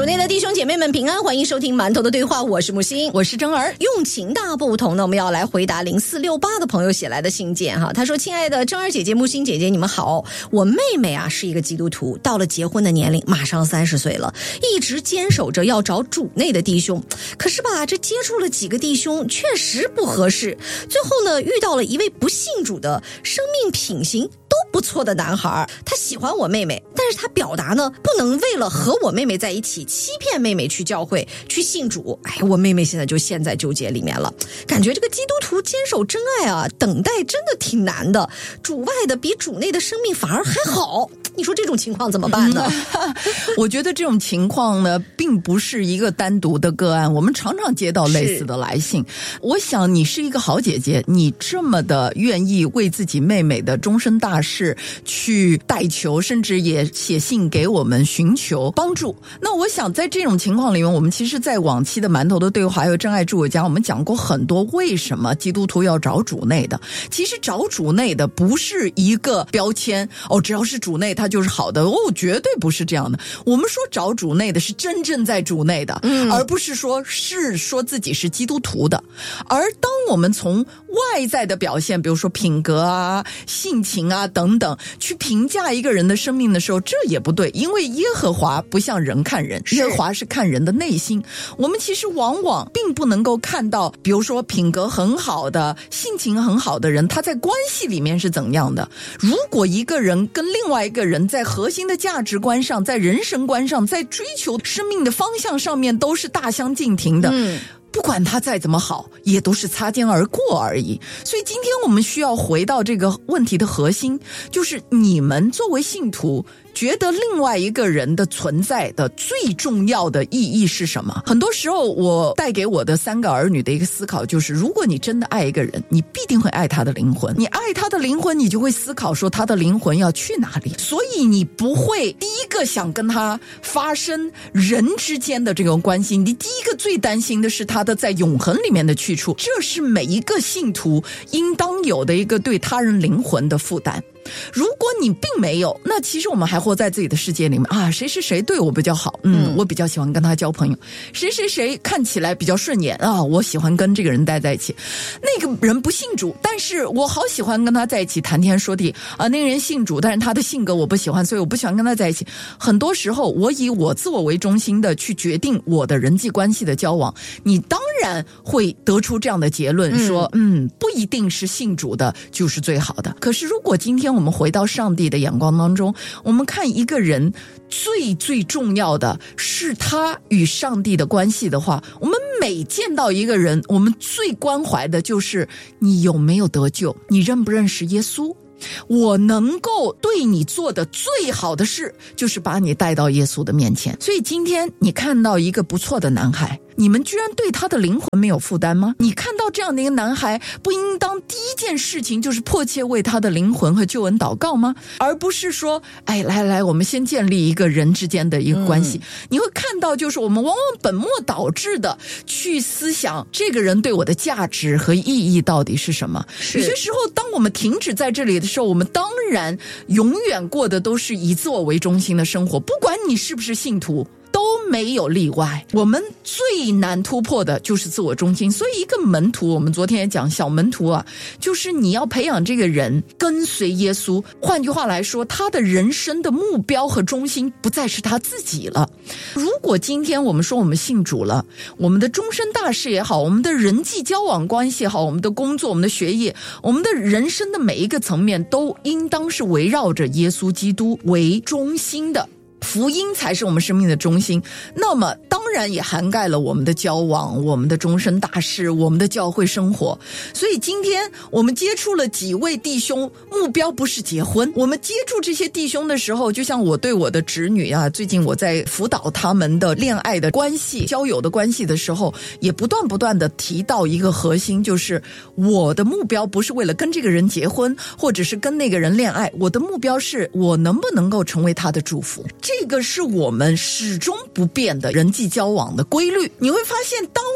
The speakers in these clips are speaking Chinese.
主内的弟兄姐妹们平安，欢迎收听馒头的对话，我是木星， 我是真儿。 用情大不同呢，我们要来回答0468的朋友写来的信件哈。他说：亲爱的真儿姐姐、木星姐姐，你们好，我妹妹啊是一个基督徒，到了结婚的年龄，马上30岁了，一直坚守着要找主内的弟兄，可是吧，这接触了几个弟兄确实不合适，最后呢遇到了一位不信主的生命品行都不错的男孩，他喜欢我妹妹，但是他表达呢不能为了和我妹妹在一起欺骗妹妹去教会去信主。我妹妹现在就陷在纠结里面了，感觉这个基督徒坚守真爱啊，等待真的挺难的，主外的比主内的生命反而还好，你说这种情况怎么办呢？ 我觉得这种情况呢并不是一个单独的个案，我们常常接到类似的来信。我想你是一个好姐姐，你这么的愿意为自己妹妹的终身大事去代求，甚至也写信给我们寻求帮助。那我想在这种情况里面，我们其实在往期的馒头的对话还有真爱住我家，我们讲过很多为什么基督徒要找主内的。其实找主内的不是一个标签，只要是主内他就是好的，绝对不是这样的。我们说找主内的是真正在主内的，而不是说自己是基督徒的。而当我们从外在的表现，比如说品格啊、性情啊等等，去评价一个人的生命的时候，这也不对，因为耶和华不像人看人，耶和华是看人的内心。我们其实往往并不能够看到，比如说品格很好的、性情很好的人，他在关系里面是怎样的。如果一个人跟另外一个人在核心的价值观上、在人生观上、在追求生命的方向上面都是大相径庭的，不管他再怎么好，也都是擦肩而过而已。所以今天我们需要回到这个问题的核心，就是你们作为信徒觉得另外一个人的存在的最重要的意义是什么？很多时候我带给我的3个儿女的一个思考就是，如果你真的爱一个人，你必定会爱他的灵魂，你爱他的灵魂，你就会思考说他的灵魂要去哪里，所以你不会第一个想跟他发生人之间的这种关系，你第一个最担心的是他的在永恒里面的去处。这是每一个信徒应当有的一个对他人灵魂的负担。如果你并没有，那其实我们还活在自己的世界里面啊，谁是谁对我比较好，我比较喜欢跟他交朋友，谁谁谁看起来比较顺眼啊，我喜欢跟这个人待在一起。那个人不信主，但是我好喜欢跟他在一起谈天说地啊，那个人信主，但是他的性格我不喜欢，所以我不喜欢跟他在一起。很多时候我以我自我为中心的去决定我的人际关系的交往，你当然会得出这样的结论说不一定是信主的就是最好的。可是如果今天我们回到上帝的眼光当中，我们看一个人最重要的是他与上帝的关系的话，我们每见到一个人，我们最关怀的就是你有没有得救，你认不认识耶稣。我能够对你做的最好的事就是把你带到耶稣的面前。所以今天你看到一个不错的男孩，你们居然对他的灵魂没有负担吗？你看到这样的一个男孩，不应当第一件事情就是迫切为他的灵魂和救恩祷告吗？而不是说来我们先建立一个人之间的一个关系。你会看到就是我们往往本末倒置的去思想这个人对我的价值和意义到底是什么。有些时候当我们停止在这里的时候，我们当然永远过的都是以自我为中心的生活，不管你是不是信徒都没有例外。我们最难突破的就是自我中心。所以一个门徒，我们昨天也讲小门徒啊，就是你要培养这个人跟随耶稣。换句话来说，他的人生的目标和中心不再是他自己了。如果今天我们说我们信主了，我们的终身大事也好，我们的人际交往关系也好，我们的工作、我们的学业，我们的人生的每一个层面都应当是围绕着耶稣基督为中心的。福音才是我们生命的中心，那么当然也涵盖了我们的交往、我们的终身大事、我们的教会生活。所以今天我们接触了几位弟兄，目标不是结婚。我们接触这些弟兄的时候，就像我对我的侄女啊，最近我在辅导他们的恋爱的关系、交友的关系的时候，也不断的提到一个核心，就是我的目标不是为了跟这个人结婚，或者是跟那个人恋爱，我的目标是我能不能够成为他的祝福。这个是我们始终不变的人际交往的规律。你会发现，当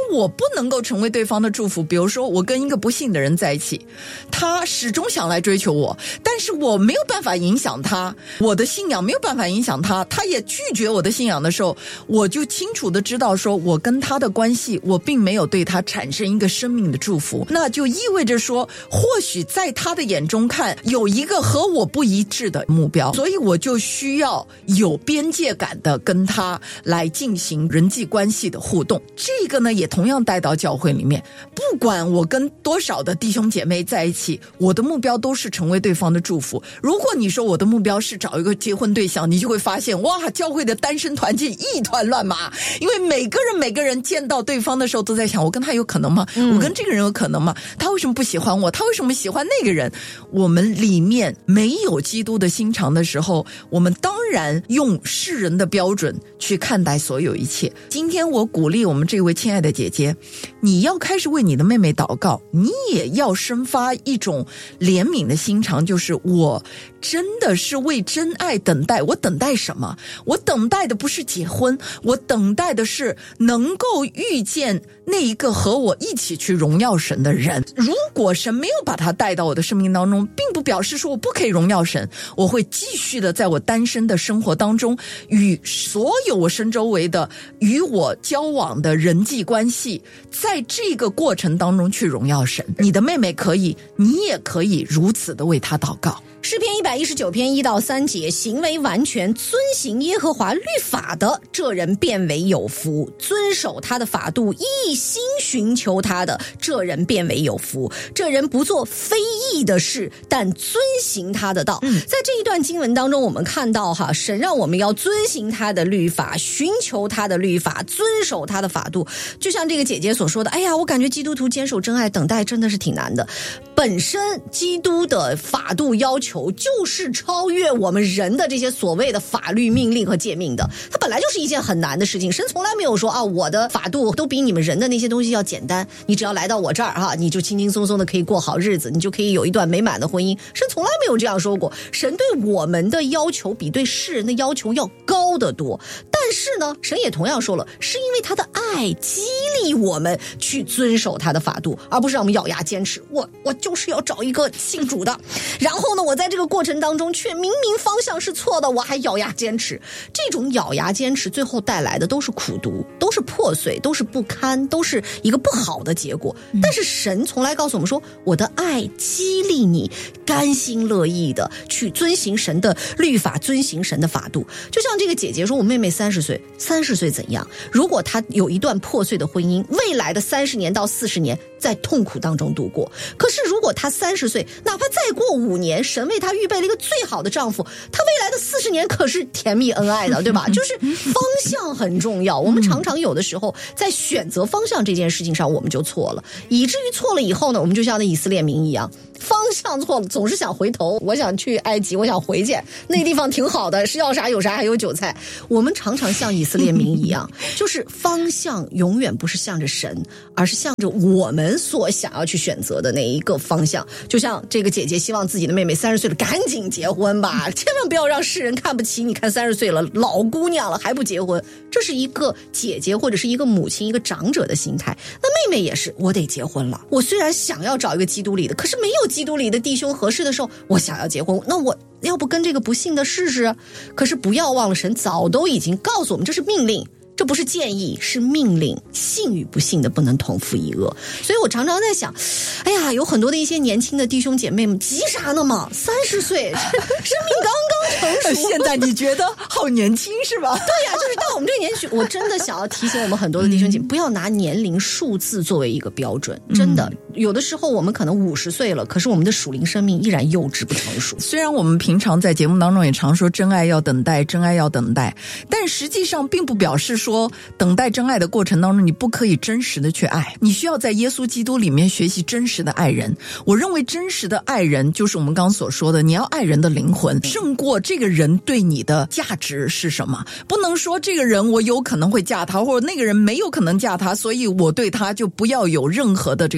我不能够成为对方的祝福，比如说我跟一个不信的人在一起，他始终想来追求我，但是我没有办法影响他，我的信仰没有办法影响他，他也拒绝我的信仰的时候，我就清楚的知道说我跟他的关系，我并没有对他产生一个生命的祝福，那就意味着说或许在他的眼中看有一个和我不一致的目标，所以我就需要有边界感的跟他来进行人际关系的互动。这个呢也同样带到教会里面，不管我跟多少的弟兄姐妹在一起，我的目标都是成为对方的祝福。如果你说我的目标是找一个结婚对象，你就会发现哇，教会的单身团契一团乱麻，因为每个人见到对方的时候都在想，我跟他有可能吗？我跟这个人有可能吗？他为什么不喜欢我？他为什么喜欢那个人？我们里面没有基督的心肠的时候，我们当然用世人的标准去看待所有一切。今天我鼓励我们这位亲爱的姐姐，你要开始为你的妹妹祷告，你也要生发一种怜悯的心肠，就是我真的是为真爱等待。我等待什么？我等待的不是结婚，我等待的是能够遇见那一个和我一起去荣耀神的人。如果神没有把他带到我的生命当中，并不表示说我不可以荣耀神，我会继续的在我单身的生活当中，与所有我身周围的与我交往的人际关系，在这个过程当中去荣耀神。你的妹妹可以，你也可以如此的为她祷告。 诗篇119篇1到3节，行为完全，遵行耶和华律法的，这人变为有福；遵守他的法度，一心寻求他的，这人变为有福。这人不做非义的事，但遵行他的道。在这一段经文当中，我们看到神让我们要遵行他的律法，寻求他的律法，遵守他的法度。就像这个姐姐所说的，哎呀，我感觉基督徒坚守真爱等待真的是挺难的。本身基督的法度要求就是超越我们人的这些所谓的法律命令和诫命的，它本来就是一件很难的事情。神从来没有说我的法度都比你们人的那些东西要简单，你只要来到我这儿你就轻轻松松的可以过好日子，你就可以有一段美满的婚姻。神从来没有这样说过。神对我们的要求比对世人的要求要高得多，但是呢，神也同样说了，是因为他的爱激励我们去遵守他的法度，而不是让我们咬牙坚持，我就是要找一个信主的，然后呢，我在这个过程当中却明明方向是错的，我还咬牙坚持。这种咬牙坚持最后带来的都是苦毒，都是破碎，都是不堪，都是一个不好的结果。但是神从来告诉我们说，我的爱激励你甘心乐意的去遵行神的律法，遵行神的法度。就像这个姐姐说，我妹妹30岁怎样？如果她有一段破碎的婚姻，未来的30年到40年在痛苦当中度过。可是如果她30岁，哪怕再过5年，神为她预备了一个最好的丈夫，她未来的40年可是甜蜜恩爱的，对吧？就是方向很重要。我们常常有的时候在选择方向这件事情上我们就错了，以至于错了以后呢，我们就像那以色列民一样，方向错了总是想回头，我想去埃及，我想回去，那个地方挺好的，是要啥有啥，还有韭菜。我们常常像以色列民一样，就是方向永远不是向着神，而是向着我们所想要去选择的那一个方向。就像这个姐姐希望自己的妹妹30岁了赶紧结婚吧，千万不要让世人看不起你，看30岁了老姑娘了还不结婚。这是一个姐姐或者是一个母亲，一个长者的心态。那妹妹也是，我得结婚了，我虽然想要找一个基督里的，可是没有基督里的弟兄合适的时候，我想要结婚，那我要不跟这个不信的试试？可是不要忘了，神早都已经告诉我们，这是命令，这不是建议，是命令。信与不信的不能同负一恶。所以我常常在想，哎呀，有很多的一些年轻的弟兄姐妹们，急啥呢嘛？30岁，生命刚刚成熟。 现在你觉得好年轻是吧？ 对呀，就是到我们这个年纪，我真的想要提醒我们很多的弟兄姐妹，不要拿年龄数字作为一个标准。真的，有的时候我们可能50岁了，可是我们的属灵生命依然幼稚不成熟。 虽然我们平常在节目当中也常说真爱要等待，真爱要等待，但实际上并不表示说等待真爱的过程当中你不可以真实的去爱。你需要在耶稣基督里面学习真实的爱人。我认为真实的爱人就是我们刚刚所说的，你要爱人的灵魂胜过这个人对你的价值是什么。不能说这个人我有可能会嫁他，或者那个人没有可能嫁他，所以我对他就不要有任何的这个灵魂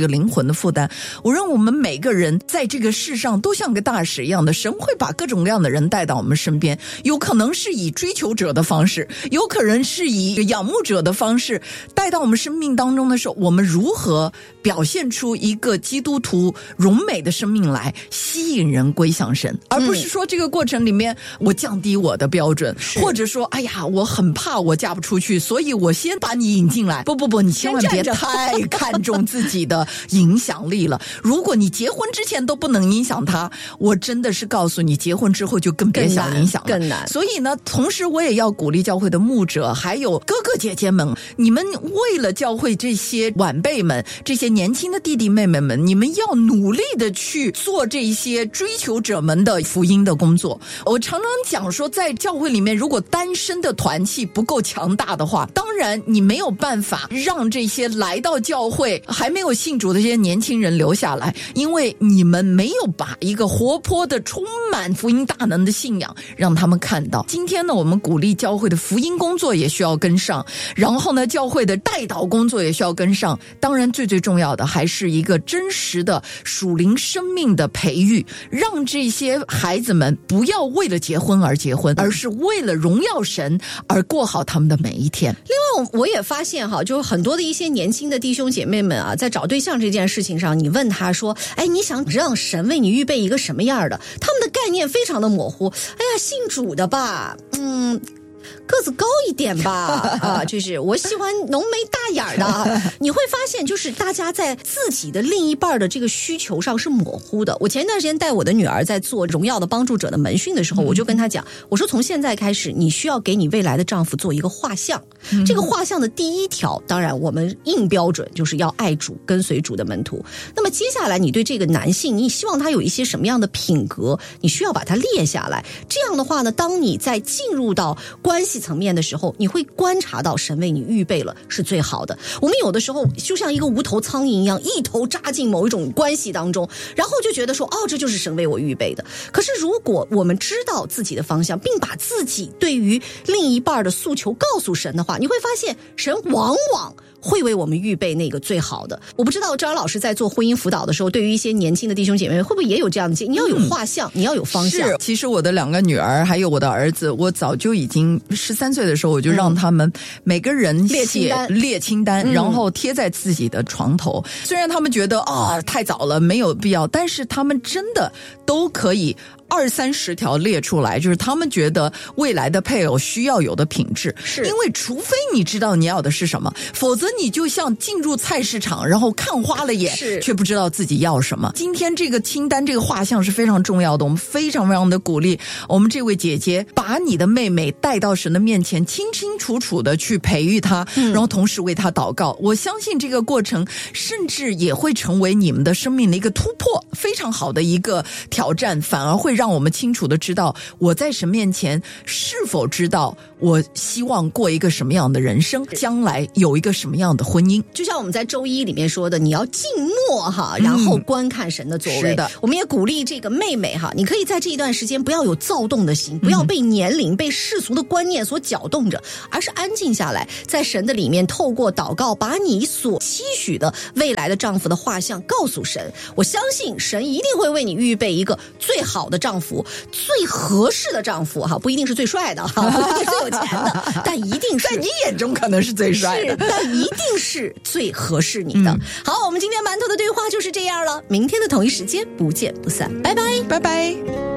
的负担。我认为我们每个人在这个世上都像个大使一样的，神会把各种各样的人带到我们身边，有可能是以追求者的方式，有可能是以仰慕者的方式带到我们生命当中的时候，我们如何表现出一个基督徒荣美的生命来吸引人归向神，而不是说这个过程里面我降低我的标准，或者说哎呀我很怕我嫁不出去，所以我先把你引进来。不，你千万别太看重自己的影响力了。如果你结婚之前都不能影响他，我真的是告诉你，结婚之后就更别想影响了， 更难。 所以呢，同时我也要鼓励教会的牧者还有哥哥姐姐们，你们为了教会这些晚辈们，这些年轻的弟弟妹妹们，你们要努力的去做这些追求者们的福音的工作。我常常讲说，在教会里面，如果单身的团契不够强大的话，当然你没有办法让这些来到教会还没有信主的这些年轻人留下来，因为你们没有把一个活泼的充满福音大能的信仰让他们看到。今天呢，我们鼓励教会的福音工作也需要跟上，然后呢，教会的代祷工作也需要跟上。当然最重要的还是一个真实的属灵生命的培育，让这些孩子们不要为了结婚而结婚，而是为了荣耀神而过好他们的每一天。 另外我也发现哈，就是很多的一些年轻的弟兄姐妹们啊，在找对象这件事情上，你问他说，哎，你想让神为你预备一个什么样的？他们的概念非常的模糊。哎呀，信主的吧，个子高一点吧，就是我喜欢浓眉大眼的。你会发现，就是大家在自己的另一半的这个需求上是模糊的。我前段时间带我的女儿在做荣耀的帮助者的门训的时候，我就跟她讲，我说从现在开始，你需要给你未来的丈夫做一个画像。这个画像的第一条，当然我们硬标准就是要爱主，跟随主的门徒。那么接下来，你对这个男性，你希望他有一些什么样的品格，你需要把它列下来。这样的话呢，当你在进入到关系层面的时候，你会观察到神为你预备了是最好的。我们有的时候就像一个无头苍蝇一样，一头扎进某一种关系当中，然后就觉得说，这就是神为我预备的。可是如果我们知道自己的方向，并把自己对于另一半的诉求告诉神的话，你会发现神往往会为我们预备那个最好的。我不知道张老师在做婚姻辅导的时候，对于一些年轻的弟兄姐妹会不会也有这样的建议？你要有画像，你要有方向。 是，其实我的2个女儿还有我的儿子，我早就已经13岁的时候，我就让他们每个人写列清单，然后贴在自己的床头。虽然他们觉得太早了，没有必要，但是他们真的都可以20-30条列出来，就是他们觉得未来的配偶需要有的品质。是因为除非你知道你要的是什么，否则你就像进入菜市场，然后看花了眼，却不知道自己要什么。今天这个清单，这个画像是非常重要的，我们非常非常的鼓励我们这位姐姐把你的妹妹带到神的面前，清清楚楚的去培育她，然后同时为她祷告。我相信这个过程甚至也会成为你们的生命的一个突破，非常好的一个挑战，反而会让我们清楚的知道我在神面前是否知道我希望过一个什么样的人生，将来有一个什么样的婚姻。 就像我们在周一里面说的，你要静默然后观看神的作为。是的，我们也鼓励这个妹妹你可以在这一段时间不要有躁动的心，不要被年龄被世俗的观念所搅动着，而是安静下来，在神的里面透过祷告，把你所期许的未来的丈夫的画像告诉神。我相信神一定会为你预备一个最好的丈夫，最合适的丈夫不一定是最帅的不一定是最有钱的，但一定是在你眼中可能是最帅的， 但一定是最合适你的。好，我们今天馒头的对话就是这样了，明天的同一时间不见不散，拜拜拜拜。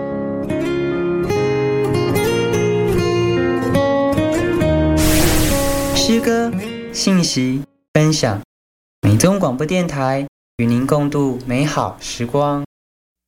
诗歌、信息、分享，美中广播电台与您共度美好时光。